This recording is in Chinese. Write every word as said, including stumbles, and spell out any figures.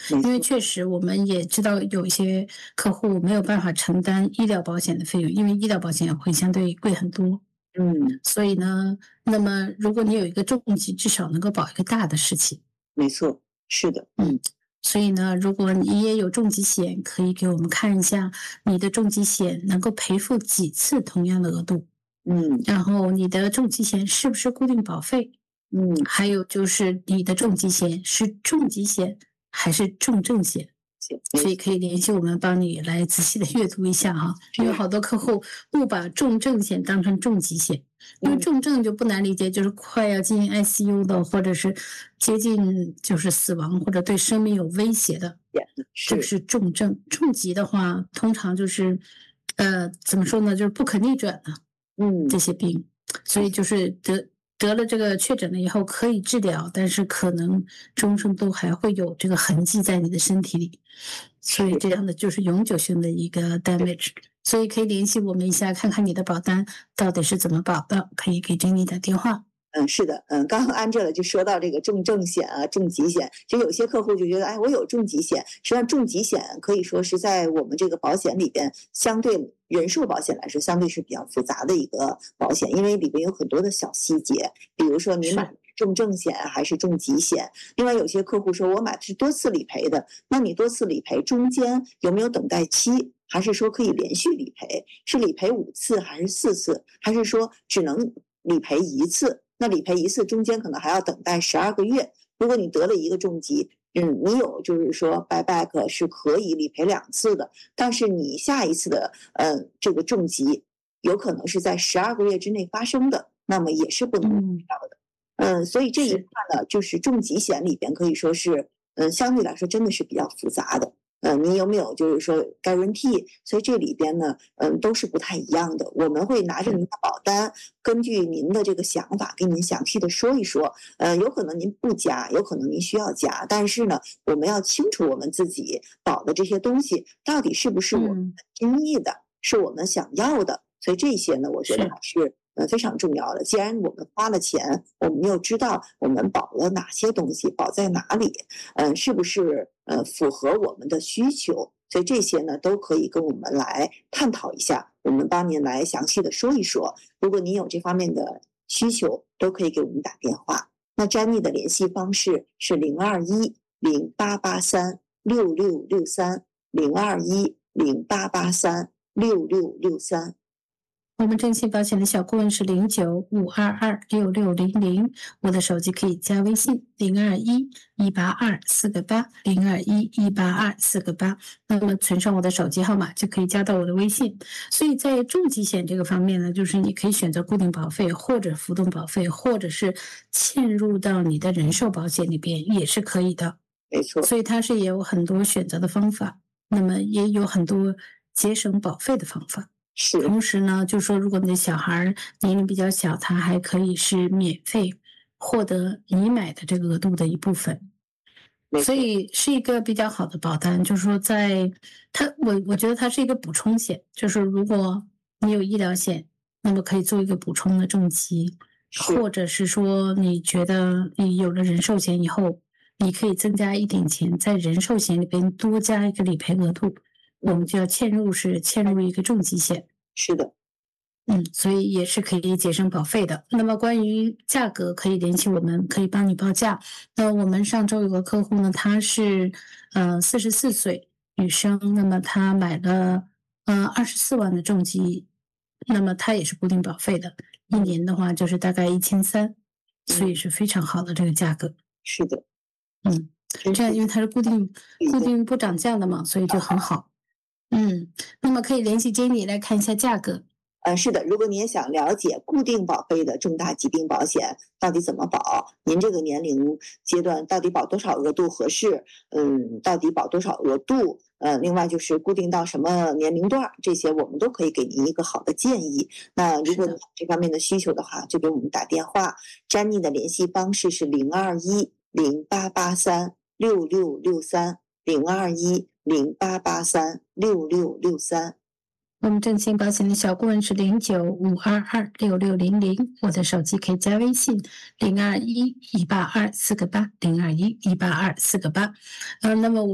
没错。 因为确实我们也知道有一些客户没有办法承担医疗保险的费用，因为医疗保险会相对贵很多。 嗯。 所以呢，那么如果你有一个重疾，至少能够保一个大的事情。 没错，是的， 嗯， 嗯。 所以呢，如果你也有重疾险，可以给我们看一下你的重疾险能够赔付几次同样的额度。 嗯。 然后你的重疾险是不是固定保费？ 嗯。 还有就是你的重疾险是重疾险还是重症险？所以可以联系我们帮你来仔细地阅读一下哈。因为好多客户误把重症险当成重疾险，因为嗯。 重症就不难理解，就是快要进 I C U 的，或者是接近就是死亡，或者对生命有威胁的，这个是。 是重症。重疾的话，通常就是，呃，怎么说呢，就是不可逆转的， 嗯。 这些病。所以就是得得了这个确诊了以后可以治疗，但是可能终生都还会有这个痕迹在你的身体里，所以是。 这样的就是永久性的一个 damage。所以可以联系我们一下，看看你的保单到底是怎么保的，可以给 Jenny 打电话。 嗯，是的，嗯，刚刚 Angela 就说到这个重症险啊、重疾险，就有些客户就觉得，哎，我有重疾险，实际上重疾险可以说是在我们这个保险里边，相对人寿保险来说，相对是比较复杂的一个保险，因为里边有很多的小细节，比如说你买重症险还是重疾险。另外有些客户说我买的是多次理赔的，那你多次理赔中间有没有等待期？还是说可以连续理赔？是理赔五次还是四次？还是说只能理赔一次？那理赔一次中间可能还要等待十二个月。如果你得了一个重疾，嗯，你有就是说 buyback 是可以理赔两次的，但是你下一次的，呃，这个重疾有可能是在十二个月之内发生的，那么也是不能理嗯。 赔的。嗯，所以这一块呢，就是重疾险里边可以说是，嗯，相对来说真的是比较复杂的。嗯，你有没有就是说 guarantee， 所以这里边呢，嗯，都是不太一样的。我们会拿着您的保单，根据您的这个想法给您详细地说一说。呃，有可能您不加，有可能您需要加，但是呢，我们要清楚我们自己保的这些东西到底是不是我们嗯。 心意的，是我们想要的。所以这些呢，我觉得是。 还是，呃，非常重要的。既然我们花了钱，我们又知道我们保了哪些东西，保在哪里，呃，是不是，呃，符合我们的需求，所以这些呢，都可以跟我们来探讨一下，我们帮您来详细地说一说。如果您有这方面的需求，都可以给我们打电话。那 Jenny 的联系方式是零二一零八八三六六六三，零二一零八八三六六六三。 我们正信保险的小顾问是零九五二二六六零零，我的手机可以加微信零二一一八二四个八，零二一一八二四个八，那么存上我的手机号码就可以加到我的微信。所以在重疾险这个方面呢，就是你可以选择固定保费或者浮动保费，或者是嵌入到你的人寿保险里边也是可以的。 没错。 所以它是也有很多选择的方法，那么也有很多节省保费的方法。 是。 同时呢，就说如果你的小孩年龄比较小，他还可以是免费获得你买的这个额度的一部分。所以是一个比较好的保单，就是说在它我我觉得它是一个补充险，就是如果你有医疗险，那么可以做一个补充的重疾，或者是说你觉得你有了人寿险以后，你可以增加一点钱，在人寿险里边多加一个理赔额度，我们就要嵌入是嵌入一个重疾险。 是的。 嗯，所以也是可以节省保费的。那么关于价格可以联系我们，可以帮你报价。那我们上周有个客户呢，她是，呃，四十四岁女生，那么她买了，呃，二十四万的重疾，那么她也是固定保费的，一年的话就是大概一千三，所以是非常好的这个价格。 是的。 嗯，这样因为它是固定固定不涨价的嘛，所以就很好。嗯，那么可以联系 Jenny 来看一下价格。 呃，是的，如果你也想了解固定保费的重大疾病保险到底怎么保，您这个年龄阶段到底保多少额度合适，嗯，到底保多少额度，呃，另外就是固定到什么年龄段儿，这些我们都可以给您一个好的建议。那如果你有这方面的需求的话，就给我们打电话。Jenny 的联系方式是零二一零八八三六六六三，零二一零八八三六六六三。 我们正信保险的小顾问是零九五二二六六零零，我的手机可以加微信零二一一八二四个八，零二一一八二四个八。呃，那么我